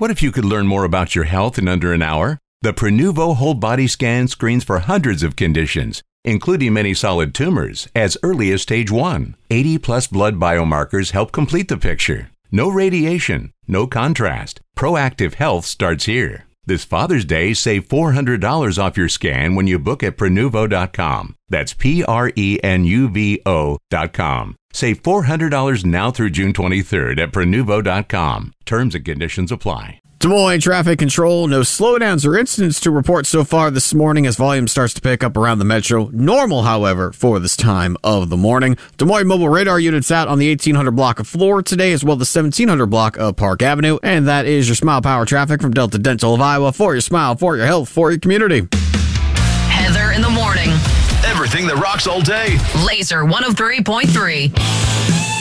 What if you could learn more about your health in under an hour? The Prenuvo Whole Body Scan screens for hundreds of conditions, including many solid tumors, as early as stage 1. 80-plus blood biomarkers help complete the picture. No radiation, no contrast. Proactive health starts here. This Father's Day, save $400 off your scan when you book at Prenuvo.com. That's Prenuvo.com. Save $400 now through June 23rd at Prenuvo.com. Terms and conditions apply. Des Moines Traffic Control, no slowdowns or incidents to report so far this morning as volume starts to pick up around the metro. Normal, however, for this time of the morning. Des Moines Mobile Radar units out on the 1800 block of Floor today, as well as the 1700 block of Park Avenue. And that is your Smile Power traffic from Delta Dental of Iowa, for your smile, for your health, for your community. Heather in the morning. Everything that rocks all day. Laser 103.3.